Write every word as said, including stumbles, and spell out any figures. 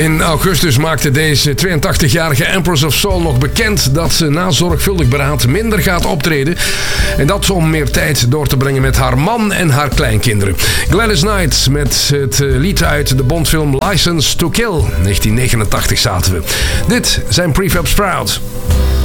In augustus maakte deze tweeëntachtigjarige Empress of Soul nog bekend dat ze na zorgvuldig beraad minder gaat optreden. En dat om meer tijd door te brengen met haar man en haar kleinkinderen. Gladys Knight met het lied uit de Bondfilm License to Kill. negentien negenentachtig zaten we. Dit zijn Prefab Sprout.